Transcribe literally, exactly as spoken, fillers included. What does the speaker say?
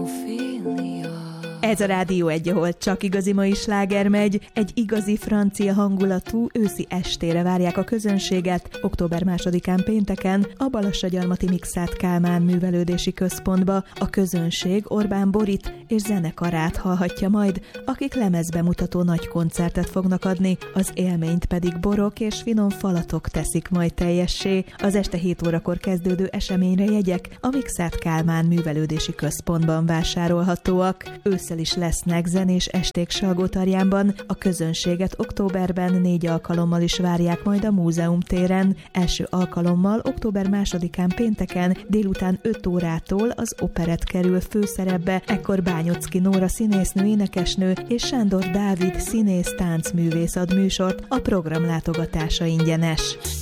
Ez a Rádió egy, ahol csak igazi mai sláger megy. Egy igazi francia hangulatú őszi estére várják a közönséget október másodikán pénteken a Balassagyarmati Mikszáth Kálmán Művelődési Központba. A közönség Orbán Borit és zenekarát hallhatja majd, akik lemezbemutató nagy koncertet fognak adni, az élményt pedig borok és finom falatok teszik majd teljessé. Az este hét órakor kezdődő eseményre jegyek a Mikszáth Kálmán Művelődési Központban vásárolhatóak. Ősszel is lesznek zenés esték Salgótarjánban, a közönséget októberben négy alkalommal is várják majd a Múzeum téren. Első alkalommal október másodikán pénteken délután öt órától az operett kerül főszerepbe, ekkor Bányocki Nóra színésznő, énekesnő és Sándor Dávid színész táncművész ad műsort, a program látogatása ingyenes.